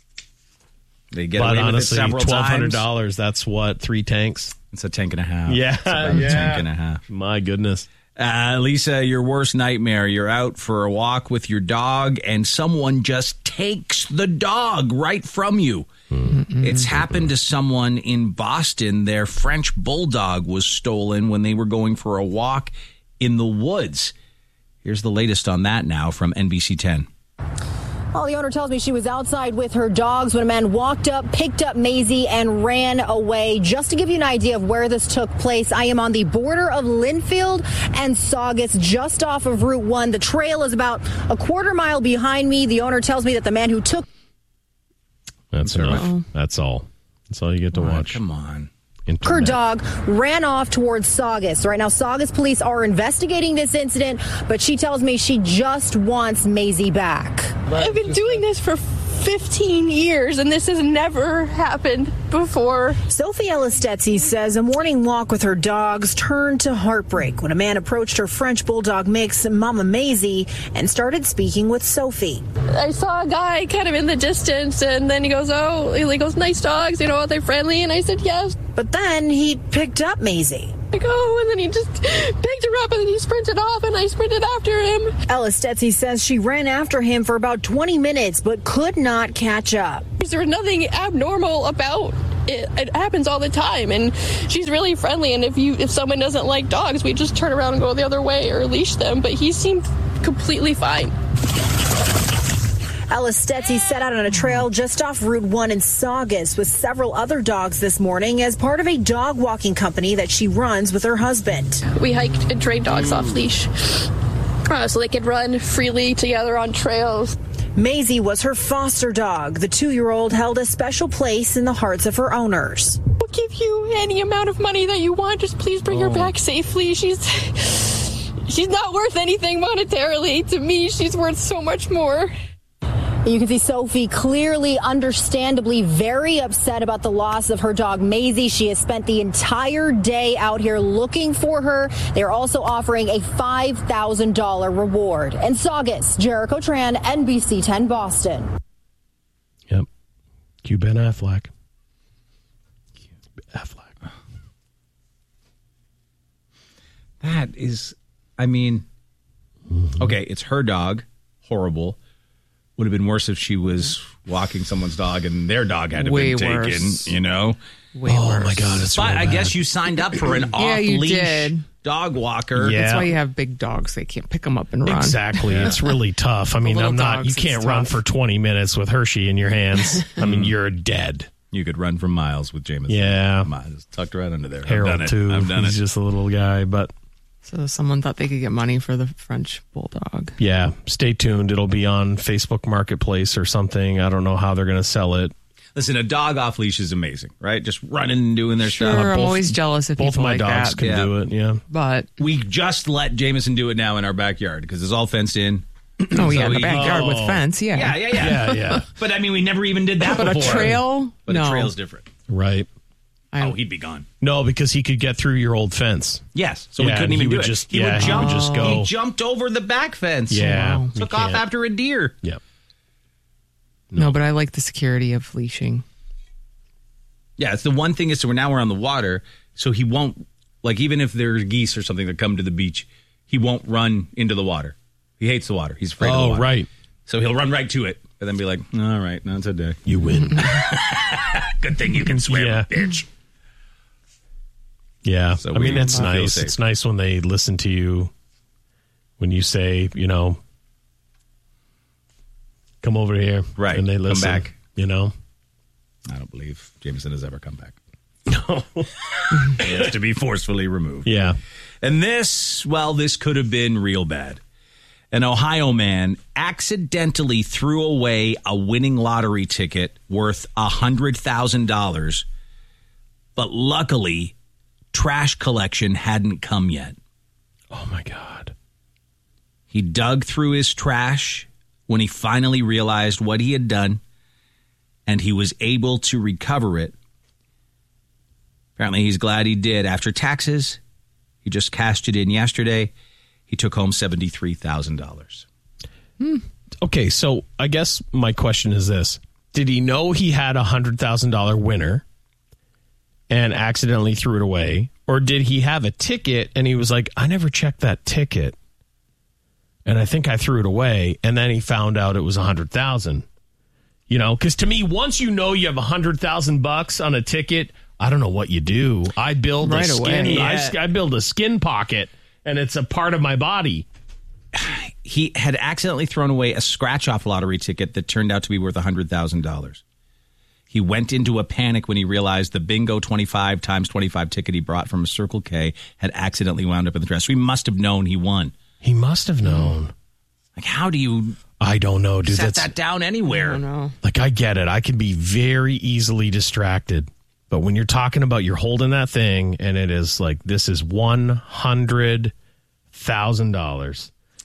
They get away honestly, with it several times. $1,200, that's what, 3 tanks? It's a tank and a half. Yeah, it's about a tank and a half. My goodness. Lisa, your worst nightmare. You're out for a walk with your dog and someone just takes the dog right from you. It's happened to someone in Boston. Their French bulldog was stolen when they were going for a walk in the woods. Here's the latest on that now from NBC 10. Well, the owner tells me she was outside with her dogs when a man walked up, picked up Maisie, and ran away. Just to give you an idea of where this took place, I am on the border of Linfield and Saugus, just off of Route 1. The trail is about a quarter mile behind me. The owner tells me that the man who took... That's enough. That's all. That's all you get to watch. Come on. Her dog ran off towards Saugus. Right now, Saugus police are investigating this incident, but she tells me she just wants Maisie back. I've been doing this for 15 years, and this has never happened before. Sophie Ellistetzi says a morning walk with her dogs turned to heartbreak when a man approached her French Bulldog mix, Mama Maisie, and started speaking with Sophie. I saw a guy kind of in the distance, and then he goes, nice dogs, are they friendly? And I said, yes. But then he picked up Maisie. And then he just picked her up and then he sprinted off and I sprinted after him. Ellistetzi says she ran after him for about 20 minutes but could not catch up. There was nothing abnormal about it. It happens all the time, and she's really friendly, and if someone doesn't like dogs, we just turn around and go the other way or leash them, but he seemed completely fine. Ellistetzi set out on a trail just off Route 1 in Saugus with several other dogs this morning as part of a dog walking company that she runs with her husband. We hiked and trained dogs off leash so they could run freely together on trails. Maisie was her foster dog. The 2-year-old held a special place in the hearts of her owners. We'll give you any amount of money that you want. Just please bring her back safely. She's not worth anything monetarily. To me, she's worth so much more. You can see Sophie clearly, understandably, very upset about the loss of her dog, Maisie. She has spent the entire day out here looking for her. They're also offering a $5,000 reward. And Saugus, Jericho Tran, NBC 10 Boston. Yep. Cue Ben Affleck. That is, okay, it's her dog. Horrible. Would have been worse if she was walking someone's dog and their dog had to be taken, worse. Way worse. My God, it's But real I bad. guess you signed up for an Yeah, you off-leash did. dog walker. Yeah. That's why you have big dogs. They can't pick them up and run. Exactly. It's really tough. I mean, little you dogs, can't it's run tough. for 20 minutes with Hershey in your hands. I mean, you're dead. You could run for miles with Jameson. Yeah. It's tucked right under there. Harold, I've done it. too. I've done He's it. just a little guy, but So someone thought they could get money for the French Bulldog. yeah, stay tuned. It'll be on Facebook Marketplace or something. I don't know how they're going to sell it. Listen, a dog off leash is amazing, right? Just running and doing their Sure, stuff. I'm always jealous of Both people my like dogs that. can do it, yeah. But we just let Jameson do it now in our backyard because it's all fenced in. oh yeah, So in the he- backyard with fence. Yeah, Yeah. But we never even did that But before. a trail, But no. a trail's different. Right. He'd be gone. No, because he could get through your old fence. Yes, so we Yeah, couldn't and even he do would it. just- he yeah, would he jump. would just go. He jumped over the back fence. Yeah, you took off can't. after a deer. Yep. No, but I like the security of leashing. Yeah, it's the one thing is, so now we're on the water, so he won't, even if there's geese or something that come to the beach, he won't run into the water. He hates the water. He's afraid of the water. Right. So he'll run right to it, and then be like, all right, now it's a day. You win. Good thing you can swim, Yeah. bitch. Yeah. So I mean, we that's feel nice. safe. It's nice when they listen to you, when you say, come over here. Right. And they Come listen. back. I don't believe Jameson has ever come back. No. He has to be forcefully removed. Yeah. And this could have been real bad. An Ohio man accidentally threw away a winning lottery ticket worth $100,000, but luckily, trash collection hadn't come yet. Oh, my God. He dug through his trash when he finally realized what he had done, and he was able to recover it. Apparently, he's glad he did. After taxes, he just cashed it in yesterday. He took home $73,000. Okay, so I guess my question is this. Did he know he had a $100,000 winner and accidentally threw it away? Or did he have a ticket and he was like, I never checked that ticket, and I think I threw it away, and then he found out it was $100,000? Because to me, once you know you have $100,000 on a ticket, I don't know what you do. I build Right a skin. away. Yeah. I build a skin pocket, and it's a part of my body. He had accidentally thrown away a scratch-off lottery ticket that turned out to be worth $100,000. He went into a panic when he realized the bingo 25 times 25 ticket he brought from a Circle K had accidentally wound up in the trash. So he must have known he won. He must have known. How do you I don't know, dude. set that down anywhere? I don't know. Like, I get it. I can be very easily distracted. But when you're talking about you're holding that thing and it is like, this is $100,000.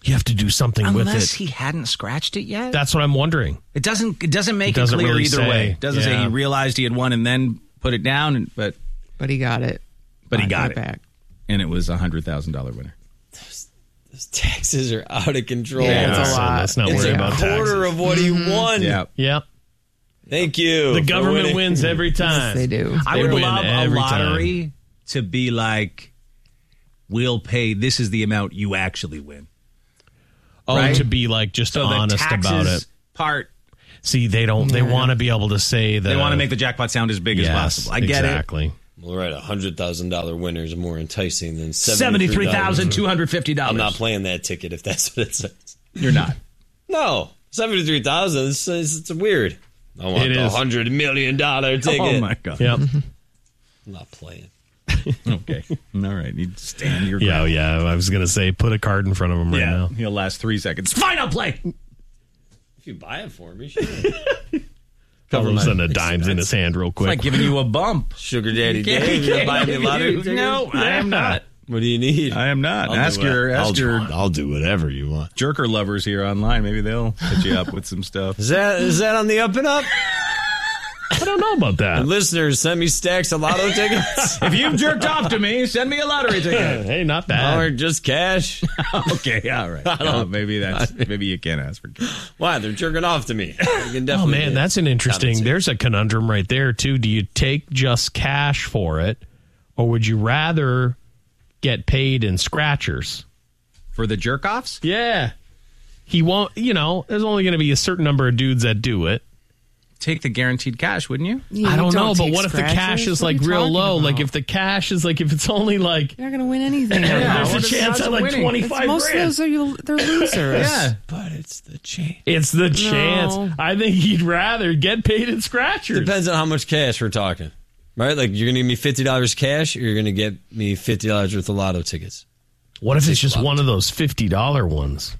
You have to do something with it. Unless he hadn't scratched it yet. That's what I'm wondering. It doesn't make it clear really either say. way. It doesn't say he realized he had won and then put it down, but he got it. But he got it back. And it was a $100,000 winner. Those taxes are out of control. Yeah, it's a lot. Let's not worry about taxes. It's a quarter of what he won. Yep. Thank you. The government wins every time. Yes, they do. I would win love a every lottery to be like, we'll pay, this is the amount you actually win. Oh, right? to be like just So honest the taxes about it. Part. See, they don't. They want to be able to say that They want to make the jackpot sound as big as possible. I get exactly. Well, right, $100,000 winner is more enticing than $73,250. I'm not playing that ticket if that's what it says. You're not. No, $73,000. It's weird. I want It the is. $100 million ticket. Oh my god. Yep. I'm not playing. Okay. All right. You stand your Yeah, ground. yeah. I was gonna say, put a card in front of him right now. He'll last 3 seconds. Fine, I'll play. If you buy it for me, sure. All of a sudden, a dime's in his hand real It's quick. like giving you a bump. Sugar Daddy Dave, you're buying me lottery tickets? No, I am not. What do you need? I am not. I'll Ask do it. your I'll do whatever you want. jerker lovers here online. Maybe they'll hit you up with some stuff. Is that on the up and up? I don't know about that. And listeners, send me stacks of lotto tickets. If you've jerked off to me, send me a lottery ticket. Hey, not bad. Or just cash. Okay, all right. Maybe you can't ask for cash. Why? They're jerking off to me. You can Oh definitely man, that's an interesting. compensate. There's a conundrum right there too. Do you take just cash for it, or would you rather get paid in scratchers For the jerk offs? Yeah, he won't. There's only going to be a certain number of dudes that do it. Take the guaranteed cash, wouldn't you? I don't know, but what if the cash is like real low? Like if the cash is like, if it's only like, You're not going to win anything. there's a chance at like 25 Most of grand. those they're losers. Yeah. But it's the chance. It's the chance. I think he'd rather get paid in scratchers. Depends on how much cash we're talking. Right? Like you're going to give me $50 cash or you're going to get me $50 worth of lotto tickets. What if it's just one of those $50 ones?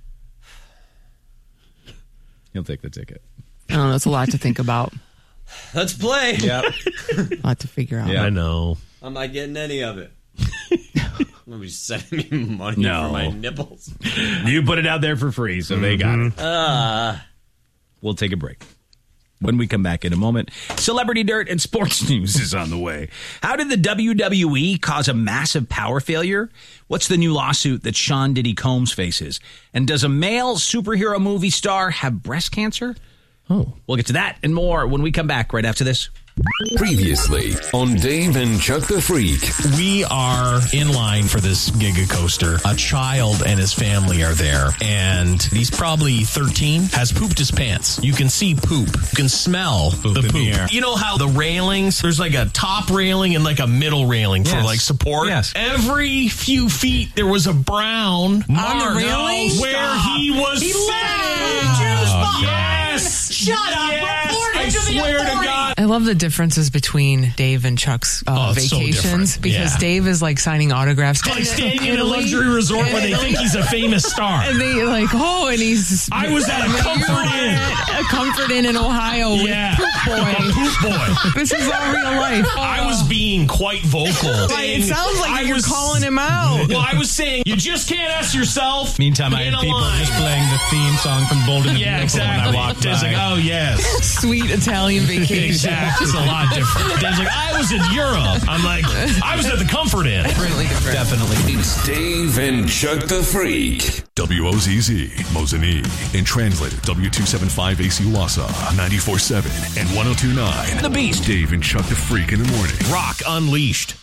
He'll take the ticket. I don't know. It's a lot to think about. Let's play. Yep. A lot to figure out. Yeah. I know. I'm not getting any of it. Nobody's sending me money No. for my nipples. You put it out there for free, so they got it. We'll take a break. When we come back in a moment, celebrity dirt and sports news is on the way. How did the WWE cause a massive power failure? What's the new lawsuit that Sean Diddy Combs faces? And does a male superhero movie star have breast cancer? Oh. We'll get to that and more when we come back right after this. Previously on Dave and Chuck the Freak. We are in line for this Giga Coaster. A child and his family are there, and he's probably 13, has pooped his pants. You can see poop. You can smell the in poop. the air. You know how the railings, there's like a top railing and like a middle railing for Yes. like support? Yes. Every few feet, there was a brown mark railing? where he was sitting. Yes. Shut up. Report I it to the swear to authorities. God. I love the differences between Dave and Chuck's it's so vacations different. because Yeah. Dave is like signing autographs. Like staying in a Italy. luxury resort where they think he's a famous star. And they like, and he's. I was at a Comfort Inn. in Ohio Yeah. with Poop Boy. Poop Boy. This is all real life. I was being quite vocal. It sounds like you're calling him out. Well, I was saying, you just can't ask yourself. Meantime, I in had a people line. just playing the theme song from Bold and the Yeah, Beautiful exactly. when I walked It's by. like, oh, yes. Sweet Italian vacation. Exactly. It's a lot different. Dave's like, I was in Europe. I'm like, I was at the Comfort Inn. Really different. Definitely. It's Dave and Chuck the Freak. WOZZ, Mosinee, and translated W275AC Wausau, 94.7 and 102.9. The Beast. Dave and Chuck the Freak in the morning. Rock Unleashed.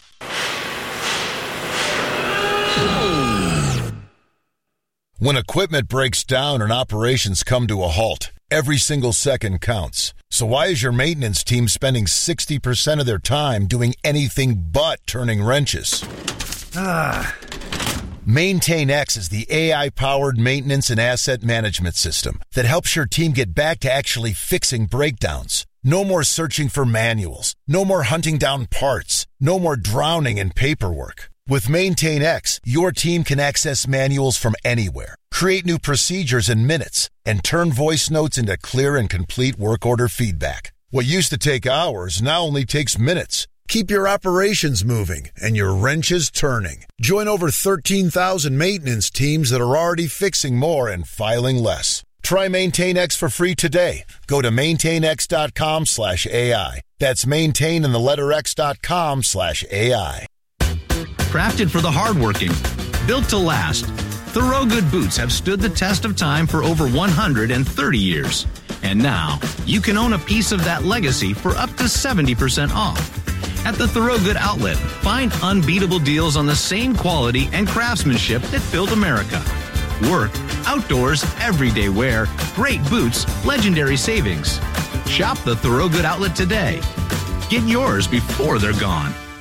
When equipment breaks down and operations come to a halt, every single second counts. So why is your maintenance team spending 60% of their time doing anything but turning wrenches? MaintainX is the AI-powered maintenance and asset management system that helps your team get back to actually fixing breakdowns. No more searching for manuals. No more hunting down parts. No more drowning in paperwork. With MaintainX, your team can access manuals from anywhere, create new procedures in minutes, and turn voice notes into clear and complete work order feedback. What used to take hours now only takes minutes. keep your operations moving and your wrenches turning. Join over 13,000 maintenance teams that are already fixing more and filing less. Try MaintainX for free today. Go to maintainx.com/AI. That's maintain and the letter x.com/AI. Crafted for the hardworking, built to last, Thorogood boots have stood the test of time for over 130 years. And now, you can own a piece of that legacy for up to 70% off. At the Thorogood outlet, find unbeatable deals on the same quality and craftsmanship that built America. Work, outdoors, everyday wear, great boots, legendary savings. Shop the Thorogood outlet today. Get yours before they're gone.